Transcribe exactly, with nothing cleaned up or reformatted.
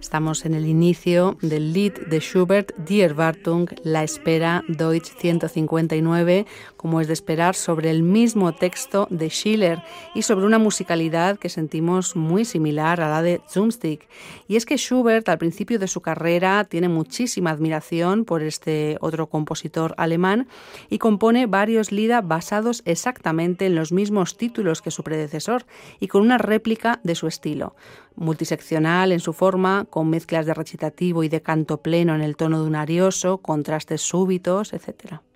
Estamos en el inicio del Lied de Schubert, Die Erwartung, La Espera, Deutsch ciento cincuenta y nueve, como es de esperar, sobre el mismo texto de Schiller y sobre una musicalidad que sentimos muy similar a la de Zumstick. Y es que Schubert, al principio de su carrera, tiene muchísima admiración por este otro compositor alemán y compone varios Lieder basados exactamente en los mismos títulos que su predecesor y con una réplica de su estilo. Multiseccional en su forma, con mezclas de recitativo y de canto pleno en el tono de un arioso, contrastes súbitos, etcétera.